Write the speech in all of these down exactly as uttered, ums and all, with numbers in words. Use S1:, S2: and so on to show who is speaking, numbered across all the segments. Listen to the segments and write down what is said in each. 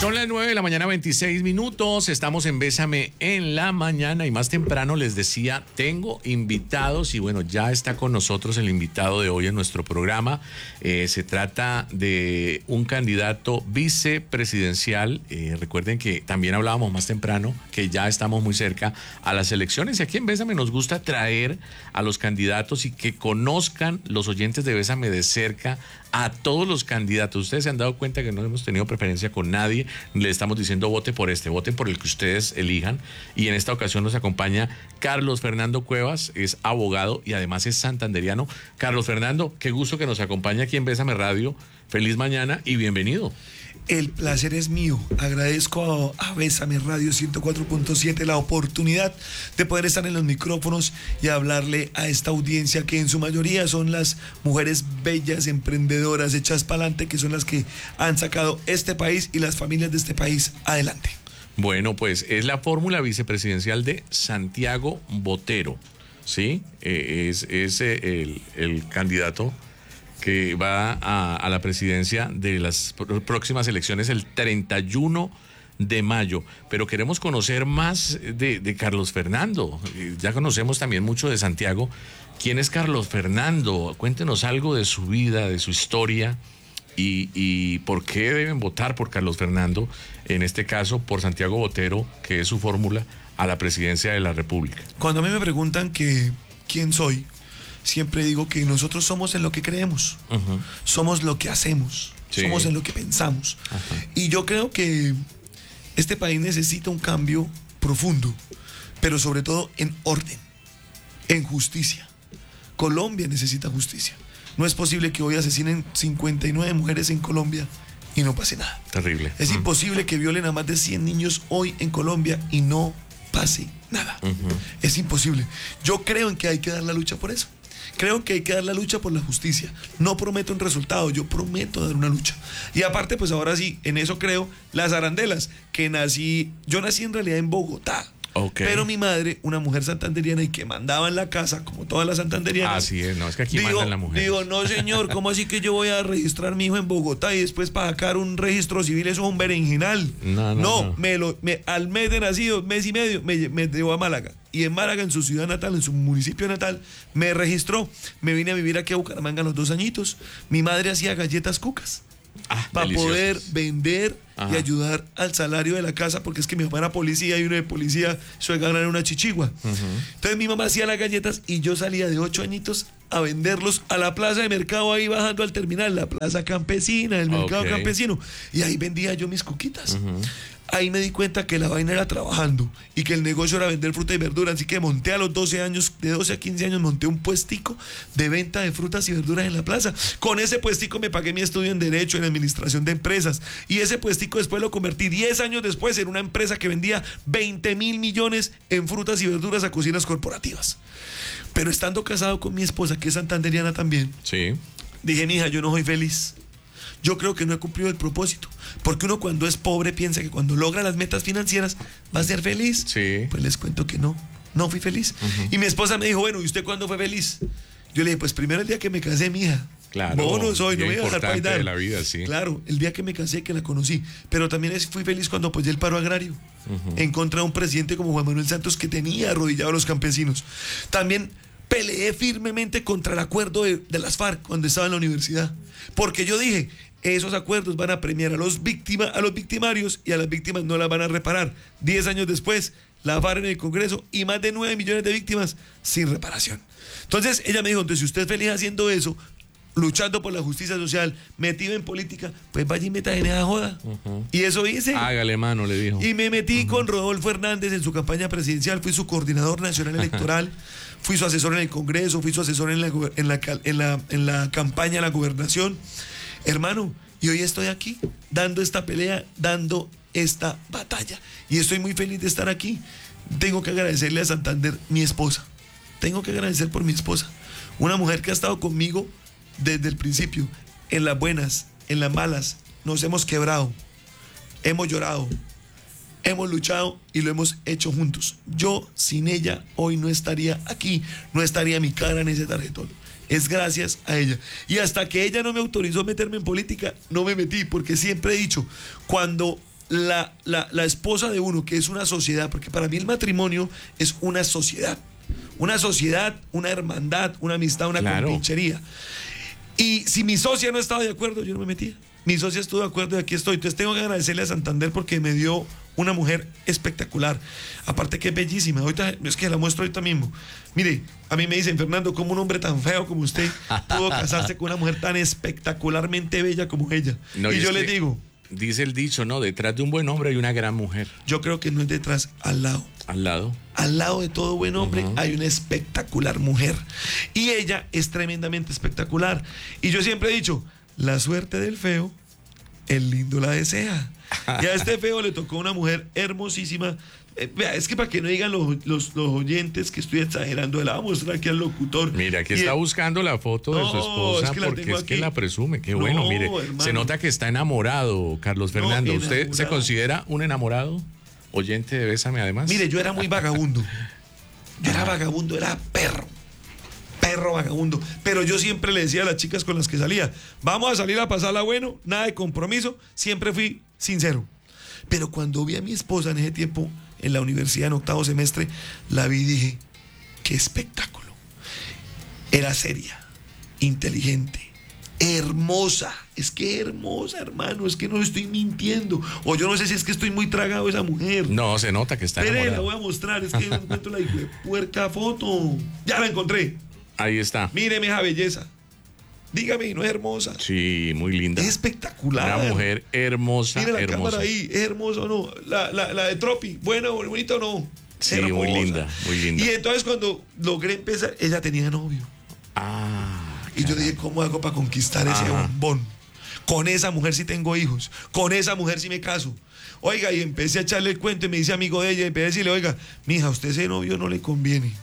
S1: Son las nueve de la mañana, veintiséis minutos. Estamos en Bésame en la mañana y más temprano les decía, tengo invitados y bueno, ya está con nosotros el invitado de hoy en nuestro programa. Eh, se trata de un candidato vicepresidencial. Eh, recuerden que también hablábamos más temprano que ya estamos muy cerca a las elecciones y aquí en Bésame nos gusta traer a los candidatos y que conozcan los oyentes de Bésame de cerca a todos los candidatos. Ustedes se han dado cuenta que no hemos tenido preferencia con nadie, le estamos diciendo vote por este, voten por el que ustedes elijan y en esta ocasión nos acompaña Carlos Fernando Cuevas, es abogado y además es santanderiano. Carlos Fernando, qué gusto que nos acompañe aquí en Bésame Radio, feliz mañana y bienvenido.
S2: El placer es mío. Agradezco a, a Bésame Radio ciento cuatro punto siete la oportunidad de poder estar en los micrófonos y hablarle a esta audiencia que en su mayoría son las mujeres bellas, emprendedoras, hechas para adelante, que son las que han sacado este país y las familias de este país adelante. Bueno, pues es la fórmula vicepresidencial de Santiago Botero, ¿sí? Eh, es es eh, el, el candidato que va a, a la presidencia de las próximas elecciones el treinta y uno de mayo. Pero queremos conocer más de, de Carlos Fernando. Ya conocemos también mucho de Santiago. ¿Quién es Carlos Fernando? Cuéntenos algo de su vida, de su historia y, y por qué deben votar por Carlos Fernando, en este caso por Santiago Botero, que es su fórmula a la presidencia de la República. Cuando a mí me preguntan que quién soy, siempre digo que nosotros somos en lo que creemos, uh-huh. somos lo que hacemos, sí. somos en lo que pensamos. Uh-huh. Y yo creo que este país necesita un cambio profundo, pero sobre todo en orden, en justicia. Colombia necesita justicia. No es posible que hoy asesinen cincuenta y nueve mujeres en Colombia y no pase nada. Terrible. Es uh-huh. imposible que violen a más de cien niños hoy en Colombia y no pase nada. Uh-huh. Es imposible. Yo creo en que hay que dar la lucha por eso. Creo que hay que dar la lucha por la justicia. No prometo un resultado, yo prometo dar una lucha. Y aparte, pues ahora sí, en eso creo, las arandelas, que nací, yo nací en realidad en Bogotá. Okay. Pero mi madre, una mujer santanderiana y que mandaba en la casa, como todas las santanderianas. Así es, no, es que aquí digo, mandan la mujer. Digo, no señor, ¿cómo así que yo voy a registrar a mi hijo en Bogotá y después para sacar un registro civil? Eso es un berenjenal. No, no, no. no. Me lo, me, al mes de nacido, mes y medio, me, me llevó a Málaga. Y en Málaga, en su ciudad natal, en su municipio natal, me registró. Me vine a vivir aquí a Bucaramanga a los dos añitos. Mi madre hacía galletas cucas. Ah, para poder vender Ajá. y ayudar al salario de la casa, porque es que mi mamá era policía y uno de policía suele ganar una chichigua. Uh-huh. Entonces mi mamá hacía las galletas y yo salía de ocho añitos a venderlos a la plaza de mercado ahí bajando al terminal, la plaza campesina, el mercado okay. campesino, y ahí vendía yo mis cuquitas. Uh-huh. Ahí me di cuenta que la vaina era trabajando y que el negocio era vender fruta y verdura, así que monté a los doce años, de doce a quince años, monté un puestico de venta de frutas y verduras en la plaza. Con ese puestico me pagué mi estudio en Derecho, en Administración de Empresas, y ese puestico después lo convertí diez años después en una empresa que vendía veinte mil millones en frutas y verduras a cocinas corporativas. Pero estando casado con mi esposa, que es santanderiana también, sí. dije, mija, yo no soy feliz. Yo creo que no he cumplido el propósito, porque uno cuando es pobre piensa que cuando logra las metas financieras va a ser feliz. Sí. Pues les cuento que no, no fui feliz. Uh-huh. Y mi esposa me dijo, bueno, ¿y usted cuándo fue feliz? Yo le dije, pues primero el día que me casé, mija. Claro. No, no soy, no me voy a dejar bailar. De la vida, sí. Claro, el día que me casé, que la conocí. Pero también fui feliz cuando apoyé el paro agrario, uh-huh. en contra de un presidente como Juan Manuel Santos que tenía arrodillado a los campesinos. También peleé firmemente contra el acuerdo de, de las FARC cuando estaba en la universidad, porque yo dije, esos acuerdos van a premiar a los, víctima, a los victimarios y a las víctimas no las van a reparar. Diez años después, la FARC en el Congreso y más de nueve millones de víctimas sin reparación. Entonces ella me dijo, entonces si usted es feliz haciendo eso, luchando por la justicia social, metido en política, pues vaya y meta en esa joda. Uh-huh. Y eso hice. Hágale mano, le dijo. Y me metí uh-huh. con Rodolfo Hernández en su campaña presidencial, fui su coordinador nacional electoral, fui su asesor en el Congreso, fui su asesor en la, en la, en la, en la campaña de la gobernación. Hermano, y hoy estoy aquí, dando esta pelea, dando esta batalla. Y estoy muy feliz de estar aquí. Tengo que agradecerle a Santander, mi esposa. Tengo que agradecer por mi esposa. Una mujer que ha estado conmigo desde el principio, en las buenas, en las malas. Nos hemos quebrado, hemos llorado, hemos luchado y lo hemos hecho juntos. Yo sin ella hoy no estaría aquí, no estaría mi cara en ese tarjetón. Es gracias a ella. Y hasta que ella no me autorizó a meterme en política, no me metí, porque siempre he dicho, cuando la, la, la esposa de uno, que es una sociedad, porque para mí el matrimonio es una sociedad, una sociedad, una hermandad, una amistad, una
S1: Claro.
S2: compinchería. Y si mi socia no estaba de acuerdo, yo no me metía. Mi socia estuvo de acuerdo y aquí estoy. Entonces tengo que agradecerle a Santander porque me dio una mujer espectacular. Aparte que es bellísima. Ahorita, es que la muestro ahorita mismo. Mire, a mí me dicen, Fernando, ¿cómo un hombre tan feo como usted pudo casarse con una mujer tan espectacularmente bella como ella?
S1: No,
S2: y
S1: y
S2: yo
S1: es
S2: les
S1: que
S2: digo,
S1: Dice el dicho, ¿no? Detrás de un buen hombre hay una gran mujer.
S2: yo creo que no es detrás, al lado.
S1: Al lado.
S2: Al lado de todo buen hombre
S1: Ujú.
S2: hay una espectacular mujer. Y ella es tremendamente espectacular. Y yo siempre he dicho, la suerte del feo, el lindo la desea. Y a este feo le tocó una mujer hermosísima. Eh, vea, es que para que no digan los, los, los oyentes que estoy exagerando, le voy a mostrar aquí al locutor.
S1: Mira, aquí
S2: Y
S1: está
S2: el-
S1: buscando la foto de
S2: No,
S1: su esposa
S2: es que la
S1: porque
S2: tengo
S1: es que
S2: aquí.
S1: la presume. Qué
S2: No,
S1: bueno, mire.
S2: hermano.
S1: Se nota que está enamorado, Carlos
S2: No,
S1: Fernando. ¿Usted se
S2: enamorado.
S1: considera un enamorado? Oyente de Bésame, además.
S2: Mire, yo era muy vagabundo. Yo era vagabundo, era perro. Perro vagabundo. Pero yo siempre le decía a las chicas con las que salía, vamos a salir a pasarla bueno, nada de compromiso. Siempre fui sincero. Pero cuando vi a mi esposa en ese tiempo en la universidad en octavo semestre, la vi y dije, qué espectáculo. Era seria, inteligente, hermosa. Es que hermosa, hermano, es que no estoy mintiendo. O yo no sé si es que estoy muy tragado de esa mujer.
S1: No, se nota que está
S2: Espere, la
S1: enamorado.
S2: voy a mostrar, es que no encuentro la hijo de puerca foto. Ya la encontré.
S1: Ahí está.
S2: Míreme esa belleza. Dígame, ¿no es hermosa?
S1: Sí, muy linda.
S2: Es espectacular.
S1: Una mujer hermosa,
S2: Mire la
S1: hermosa.
S2: cámara ahí, ¿es hermosa o no? La, la, la de Tropi, ¿buena o bonita o no?
S1: Sí,
S2: Hermosa.
S1: muy linda, muy linda.
S2: Y entonces cuando logré empezar, ella tenía novio.
S1: Ah,
S2: Y yo
S1: caramba.
S2: dije, ¿cómo hago para conquistar ese
S1: Ajá.
S2: bombón? Con esa mujer sí tengo hijos. Con esa mujer sí me caso. Oiga, y empecé a echarle el cuento y me dice amigo de ella, y empecé a decirle, oiga, mija, a usted ese novio no le conviene.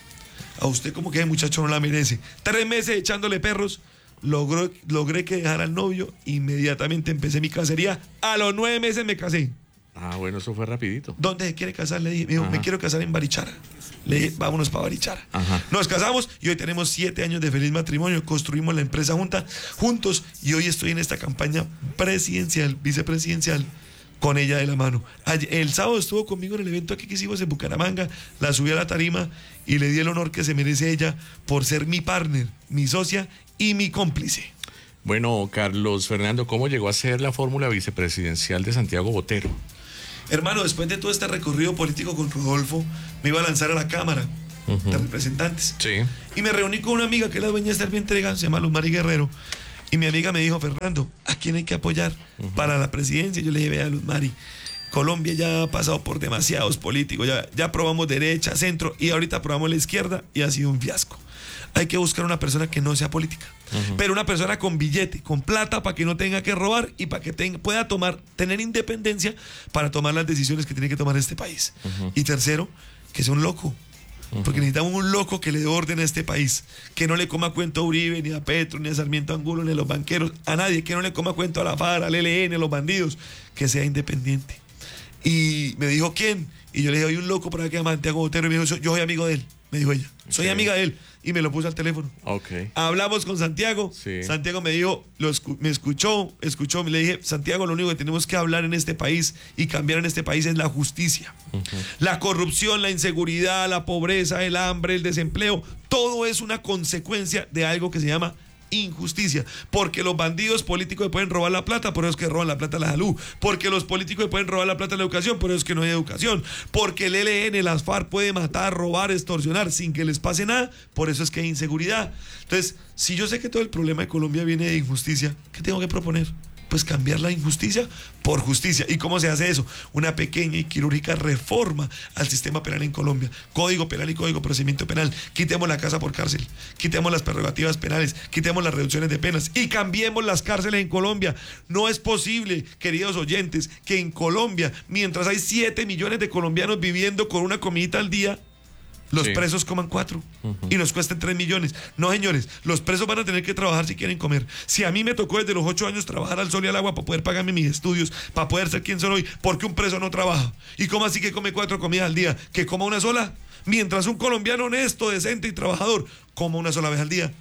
S2: A usted como que ese muchacho no la merece. Tres meses echándole perros, logró, logré que dejara al novio, inmediatamente empecé mi cacería. A los nueve meses me casé.
S1: Ah, bueno, eso fue rapidito.
S2: ¿Dónde se quiere casar? Le dije, me dijo,
S1: Ajá.
S2: me quiero casar en Barichara. Le dije, vámonos para Barichara.
S1: Ajá.
S2: Nos casamos y hoy tenemos siete años de feliz matrimonio. Construimos la empresa junta, juntos y hoy estoy en esta campaña presidencial, vicepresidencial, con ella de la mano. Ayer- el sábado estuvo conmigo en el evento aquí que hicimos en Bucaramanga, la subí a la tarima y le di el honor que se merece ella por ser mi partner, mi socia y mi cómplice.
S1: Bueno, Carlos Fernando, ¿cómo llegó a ser la fórmula vicepresidencial de Santiago Botero?
S2: Hermano, después de todo este recorrido político con Rodolfo, me iba a lanzar a la Cámara
S1: Ujú.
S2: de Representantes.
S1: Sí.
S2: Y me reuní con una amiga que es la dueña de Servia Entrega, se llama Luz Mari Guerrero. Y mi amiga me dijo, Fernando, ¿a quién hay que apoyar para la presidencia? Yo le dije, vea, Luz Mari, Colombia ya ha pasado por demasiados políticos, ya, ya probamos derecha, centro, y ahorita probamos la izquierda y ha sido un fiasco. Hay que buscar una persona que no sea política, pero una persona con billete, con plata, para que no tenga que robar y para que tenga, pueda tomar, tener independencia para tomar las decisiones que tiene que tomar este país. Y tercero, que sea un loco. Porque necesitamos un loco que le dé orden a este país, que no le coma cuento a Uribe, ni a Petro, ni a Sarmiento Angulo, ni a los banqueros, a nadie, que no le coma cuento a la FARC, al E L N, a los bandidos, que sea independiente. Y me dijo, ¿quién? Y yo le dije, hay un loco por acá que se llama Santiago Botero, y me dijo, "Soy- yo soy amigo de él", me dijo ella, soy
S1: Ok.
S2: amiga de él, y me lo puse al teléfono.
S1: Ok.
S2: Hablamos con Santiago.
S1: Sí.
S2: Santiago me dijo, lo escu- me escuchó, escuchó, le dije, Santiago, lo único que tenemos que hablar en este país y cambiar en este país es la justicia. La corrupción, la inseguridad, la pobreza, el hambre, el desempleo, todo es una consecuencia de algo que se llama injusticia, porque los bandidos políticos le pueden robar la plata, por eso es que roban la plata a la salud, porque los políticos le pueden robar la plata a la educación, por eso es que no hay educación, porque el E L N, las FARC puede matar, robar, extorsionar sin que les pase nada, por eso es que hay inseguridad. Entonces, si yo sé que todo el problema de Colombia viene de injusticia, ¿qué tengo que proponer? Pues cambiar la injusticia por justicia. ¿Y cómo se hace eso? Una pequeña y quirúrgica reforma al sistema penal en Colombia. Código penal y código de procedimiento penal. Quitemos la casa por cárcel. Quitemos las prerrogativas penales. Quitemos las reducciones de penas. Y cambiemos las cárceles en Colombia. No es posible, queridos oyentes, que en Colombia, mientras hay siete millones de colombianos viviendo con una comidita al día, los
S1: Sí.
S2: presos coman cuatro y nos cuesten tres millones. No, señores, los presos van a tener que trabajar si quieren comer. Si a mí me tocó desde los ocho años trabajar al sol y al agua para poder pagarme mis estudios, para poder ser quien soy hoy, ¿por qué un preso no trabaja? ¿Y cómo así que come cuatro comidas al día? ¿Que coma una sola? Mientras un colombiano honesto, decente y trabajador coma una sola vez al día.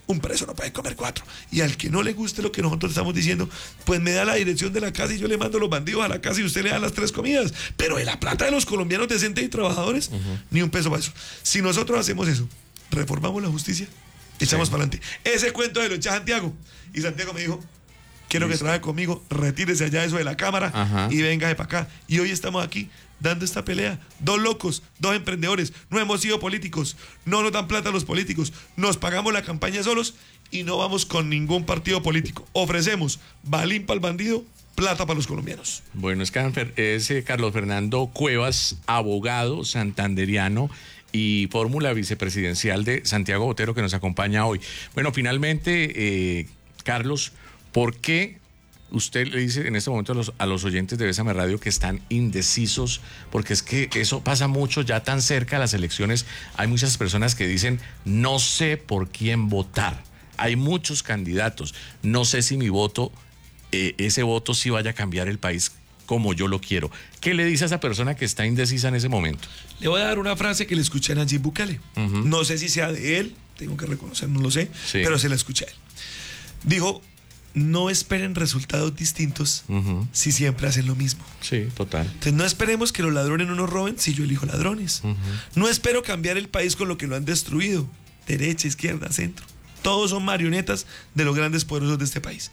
S2: Un preso no puede comer cuatro. Y al que no le guste lo que nosotros estamos diciendo, pues me da la dirección de la casa y yo le mando los bandidos a la casa y usted le da las tres comidas. Pero de la plata de los colombianos decentes y trabajadores, uh-huh. ni un peso para eso. Si nosotros hacemos eso, reformamos la justicia, echamos sí. para adelante. Ese cuento de lo echa Santiago. Y Santiago me dijo, quiero Listo. que trabaje conmigo, retírese allá eso de la cámara uh-huh. y venga de para acá. Y hoy estamos aquí dando esta pelea. Dos locos, dos emprendedores. No hemos sido políticos. No nos dan plata a los políticos. Nos pagamos la campaña solos y no vamos con ningún partido político. Ofrecemos balín para el bandido, plata para los colombianos.
S1: Bueno, es, es eh, Carlos Fernando Cuevas, abogado santanderiano y fórmula vicepresidencial de Santiago Botero, que nos acompaña hoy. Bueno, finalmente, eh, Carlos, ¿por qué usted le dice en este momento a los, a los oyentes de Bésame Radio que están indecisos? Porque es que eso pasa mucho, ya tan cerca a las elecciones. Hay muchas personas que dicen, no sé por quién votar. Hay muchos candidatos. No sé si mi voto, eh, ese voto sí vaya a cambiar el país como yo lo quiero. ¿Qué le dice a esa persona que está indecisa en ese momento?
S2: Le voy a dar una frase que le escuché a Nayib Bukele. Uh-huh. No sé si sea de él, tengo que reconocer, no lo sé, sí. pero se la escuché a él. Dijo, no esperen resultados distintos uh-huh. si siempre hacen lo mismo.
S1: Sí, total.
S2: Entonces no esperemos que los ladrones no nos roben si yo elijo ladrones. Uh-huh. No espero cambiar el país con lo que lo han destruido. Derecha, izquierda, centro. Todos son marionetas de los grandes poderosos de este país.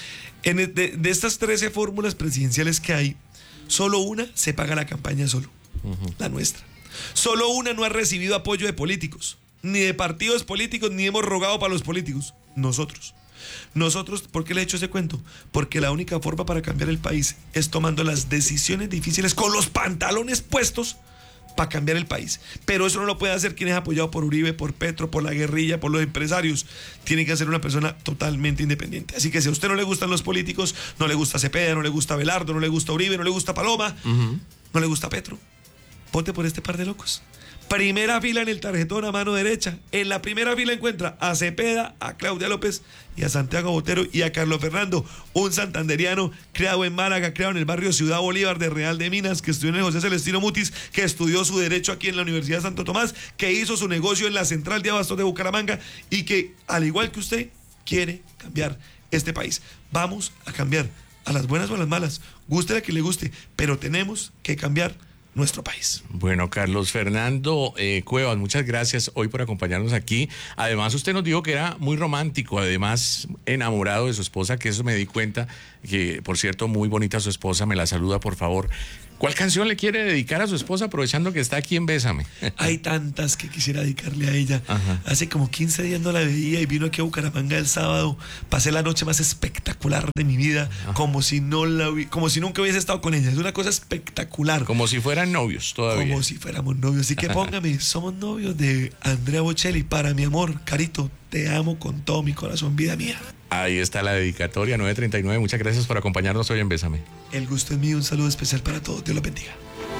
S2: En el, de, de estas trece fórmulas presidenciales que hay, solo una se paga la campaña solo. Uh-huh. La nuestra. Solo una no ha recibido apoyo de políticos, ni de partidos políticos, ni hemos rogado para los políticos. Nosotros. Nosotros, ¿por qué le he hecho ese cuento? Porque la única forma para cambiar el país es tomando las decisiones difíciles con los pantalones puestos para cambiar el país. Pero eso no lo puede hacer quien es apoyado por Uribe, por Petro, por la guerrilla, por los empresarios. Tiene que ser una persona totalmente independiente. Así que si a usted no le gustan los políticos, no le gusta Cepeda, no le gusta Abelardo, no le gusta Uribe, no le gusta Paloma, uh-huh. no le gusta Petro, vote por este par de locos. Primera fila en el tarjetón a mano derecha. En la primera fila encuentra a Cepeda, a Claudia López y a Santiago Botero y a Carlos Fernando, un santanderiano criado en Málaga, criado en el barrio Ciudad Bolívar de Real de Minas, que estudió en el José Celestino Mutis, que estudió su derecho aquí en la Universidad de Santo Tomás, que hizo su negocio en la Central de Abastos de Bucaramanga y que, al igual que usted, quiere cambiar este país. Vamos a cambiar, a las buenas o a las malas, guste a quien le guste, pero tenemos que cambiar nuestro país.
S1: Bueno, Carlos Fernando eh, Cuevas, muchas gracias hoy por acompañarnos aquí. Además, usted nos dijo que era muy romántico, además enamorado de su esposa, que eso me di cuenta, que por cierto, muy bonita su esposa, me la saluda por favor. ¿Cuál canción le quiere dedicar a su esposa aprovechando que está aquí en Bésame?
S2: Hay tantas que quisiera dedicarle a ella. Ajá. Hace como quince días no la veía y vino aquí a Bucaramanga el sábado. Pasé la noche más espectacular de mi vida, como si no la vi, como si nunca hubiese estado con ella. Es una cosa espectacular.
S1: Como si fueran novios todavía.
S2: Como si fuéramos novios. Así que póngame, somos novios de Andrea Bocelli. Para mi amor, Carito, te amo con todo mi corazón, vida mía.
S1: Ahí está la dedicatoria, nueve treinta y nueve. Muchas gracias por acompañarnos hoy en Bésame.
S2: El gusto es mío, un saludo especial para todos. Dios los bendiga.